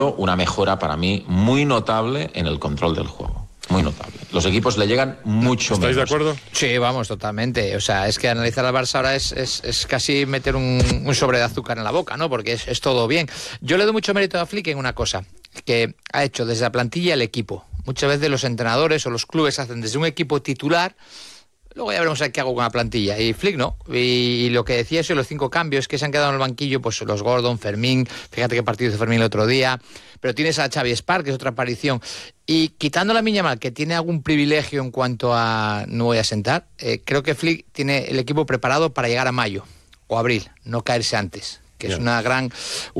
una mejora para mí muy notable en el control del juego. Muy notable. Los equipos le llegan mucho menos. ¿Estáis de acuerdo? Sí, vamos, totalmente. O sea, es que analizar al Barça ahora es casi meter un sobre de azúcar en la boca, ¿no? Porque es todo bien. Yo le doy mucho mérito a Flick en una cosa, que ha hecho desde la plantilla el equipo. Muchas veces los entrenadores o los clubes hacen desde un equipo titular, luego ya veremos qué hago con la plantilla. Y Flick no. Y lo que decía eso, los 5 cambios que se han quedado en el banquillo, pues los Gordon, Fermín, fíjate qué partido hizo Fermín el otro día, pero tienes a Xavi Spark, que es otra aparición. Y quitando la Lamine Yamal, que tiene algún privilegio en cuanto a no voy a sentar, creo que Flick tiene el equipo preparado para llegar a mayo o abril, no caerse antes. Que es una gran,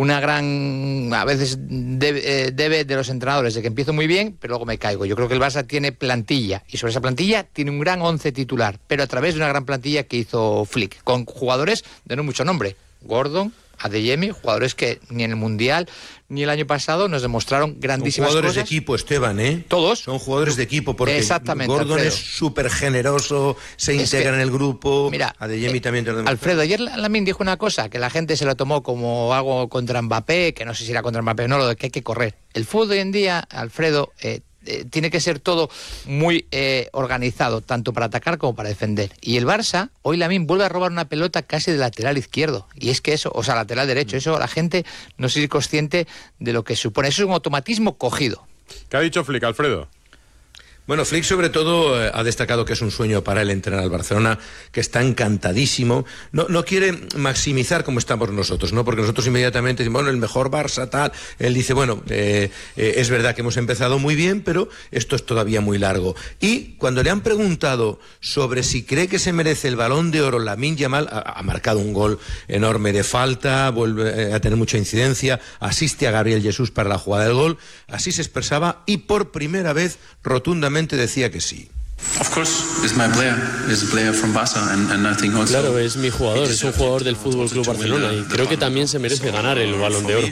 a veces debe de los entrenadores, de que empiezo muy bien, pero luego me caigo. Yo creo que el Barça tiene plantilla, y sobre esa plantilla tiene un gran 11 titular, pero a través de una gran plantilla que hizo Flick, con jugadores de no mucho nombre. Gordon, Adeyemi, jugadores que ni en el Mundial ni el año pasado nos demostraron grandísimas cosas. Son jugadores de equipo, Esteban, ¿eh? Todos. Son jugadores de equipo, porque exactamente, Gordon Alfredo. es súper generoso, se integra en el grupo. Mira, Adeyemi también te lo demuestra. Alfredo, ayer Lamine dijo una cosa, que la gente se lo tomó como algo contra Mbappé, que no sé si era contra Mbappé o no, lo de que hay que correr. El fútbol de hoy en día, Alfredo, tiene que ser todo muy organizado, tanto para atacar como para defender. Y el Barça, hoy Lamine vuelve a robar una pelota casi de lateral izquierdo. Y es que eso, o sea, lateral derecho, eso la gente no es consciente de lo que supone. Eso es un automatismo cogido. ¿Qué ha dicho Flick, Alfredo? Bueno, Flick sobre todo ha destacado que es un sueño para él entrenar al Barcelona, que está encantadísimo. No quiere maximizar como estamos nosotros, ¿no? Porque nosotros inmediatamente decimos, bueno, el mejor Barça, tal. Él dice, bueno, es verdad que hemos empezado muy bien, pero esto es todavía muy largo. Y cuando le han preguntado sobre si cree que se merece el Balón de Oro, Lamine Yamal ha marcado un gol enorme de falta, vuelve a tener mucha incidencia, asiste a Gabriel Jesús para la jugada del gol, así se expresaba y por primera vez rotundamente decía que sí. Claro, es mi jugador, es un jugador del Fútbol Club Barcelona y creo que también se merece ganar el Balón de Oro.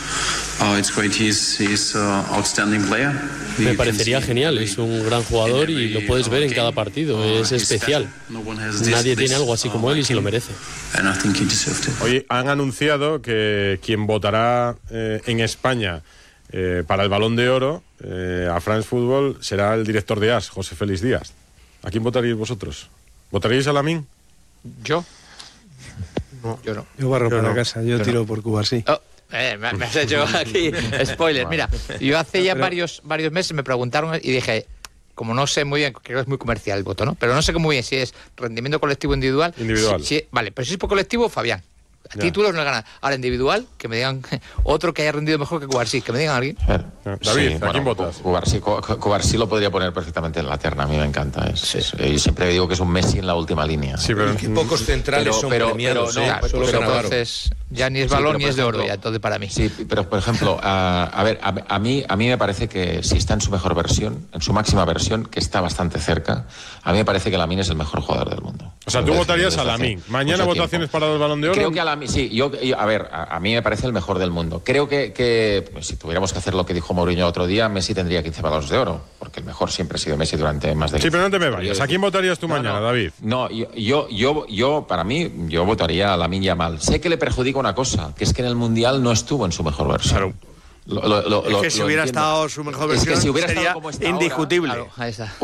Me parecería genial, es un gran jugador y lo puedes ver en cada partido, es especial. Nadie tiene algo así como él y se lo merece. Hoy han anunciado que quien votará en España para el Balón de Oro a France Football será el director de AS, José Félix Díaz. ¿A quién votaríais vosotros? ¿Votaríais a Lamine? ¿Yo? No, yo no. Yo barro para no. casa, yo tiro por Cuba, sí. Oh, me has hecho aquí spoiler. Mira, yo hace ya varios meses me preguntaron y dije, como no sé muy bien, creo que es muy comercial el voto, ¿no? Pero no sé muy bien si es rendimiento colectivo o individual. Vale, pero si es por colectivo, Fabián. A títulos no gana. Ahora individual, que me digan otro que haya rendido mejor que Cubarsí, que me digan alguien. David, ¿a quién votas? Cubarsí lo podría poner perfectamente en la terna, a mí me encanta. Y siempre digo que es un Messi en la última línea. Sí, pero que pocos centrales son premiados, pero entonces ya ni es balón ni es de oro, ya entonces para mí. Sí, pero por ejemplo, a mí me parece que si está en su mejor versión, en su máxima versión, que está bastante cerca, a mí me parece que Lamine es el mejor jugador del mundo. O sea, tú votarías a Lamine. ¿Mañana votaciones para el Balón de Oro? Creo que a Lamine, sí, a mí me parece el mejor del mundo. Creo que pues, si tuviéramos que hacer lo que dijo Mourinho otro día, Messi tendría 15 balones de oro, porque el mejor siempre ha sido Messi durante más de 15. Sí, pero no te me vayas. ¿A quién votarías tú mañana, David? No, yo para mí, yo votaría a Lamine Yamal. Sé que le perjudica una cosa, que es que en el Mundial no estuvo en su mejor versión. Claro. Si hubiera estado su mejor versión, si hubiera sería como está indiscutible. Ahora, claro, ahí está.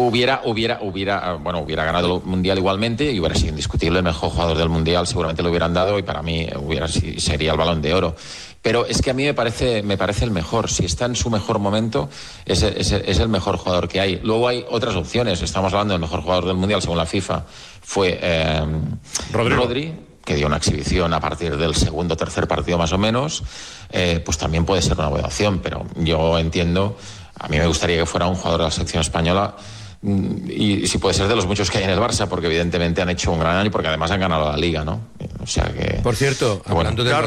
Hubiera ganado el Mundial igualmente y hubiera sido indiscutible el mejor jugador del Mundial, seguramente lo hubieran dado y para mí sería el Balón de Oro. Pero es que a mí me parece el mejor. Si está en su mejor momento, es el mejor jugador que hay. Luego hay otras opciones. Estamos hablando del mejor jugador del Mundial, según la FIFA, fue Rodri, que dio una exhibición a partir del segundo o tercer partido más o menos, pues también puede ser una buena opción, pero yo entiendo, a mí me gustaría que fuera un jugador de la selección española y si puede ser de los muchos que hay en el Barça, porque evidentemente han hecho un gran año y porque además han ganado la Liga, ¿no? O sea que... Por cierto, hablando del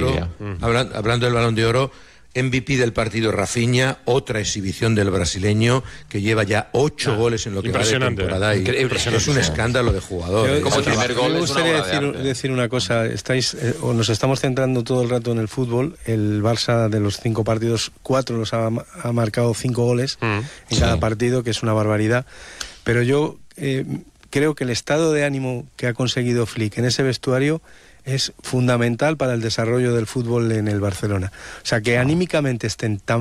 Balón de Oro, MVP del partido Rafinha, otra exhibición del brasileño que lleva ya 8 goles en lo que va de temporada y es un escándalo de jugador. Como el primer gol me gustaría decir una cosa, nos estamos centrando todo el rato en el fútbol. El Barça de los 5 partidos, 4 los ha marcado 5 goles en cada partido, que es una barbaridad, pero yo creo que el estado de ánimo que ha conseguido Flick en ese vestuario es fundamental para el desarrollo del fútbol en el Barcelona. O sea, que anímicamente estén tan